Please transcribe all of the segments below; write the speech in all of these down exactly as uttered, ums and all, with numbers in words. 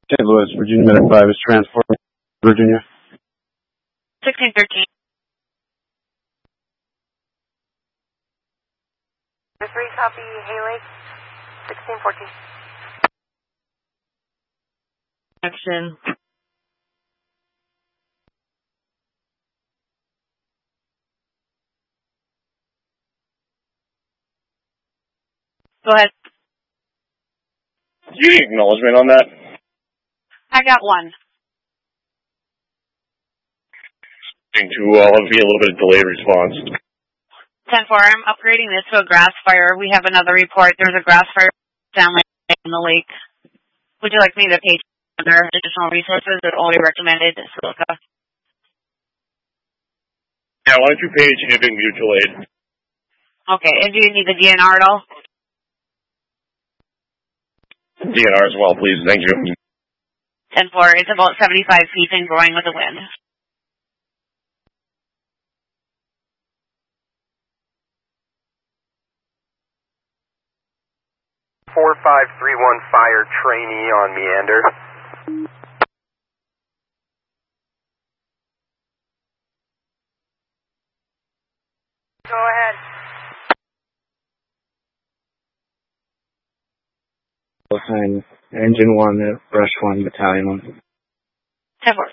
Saint Louis, Virginia Medic five is transporting Virginia. sixteen thirteen. three, copy, Hay Lake, sixteen fourteen. Action. Go ahead. Do you need acknowledgement on that? I got one. To uh, be a little bit of delayed response. ten four, I'm upgrading this to a grass fire. We have another report. There's a grass fire down in the lake. Would you like me to page other additional resources that already recommended Silica? Yeah, why don't you page anything mutual aid? Okay, and do you need the D N R at all? D N R as well, please. Thank you. ten four, it's about seventy-five feet and growing with the wind. four five three one fire trainee on Meander. Go ahead. Behind engine one at brush one, battalion one. ten four.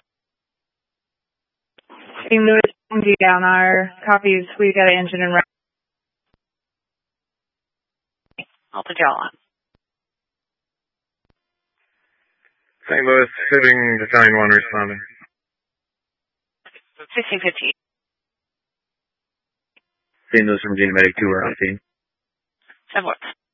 Saint Louis, D down our copies. We got an engine and run. I'll put y'all on. Saint Louis, Hibbing, Battalion one responding. sixteen fifteen. Saint Louis from Virginia Medic two, we're on scene. ten four.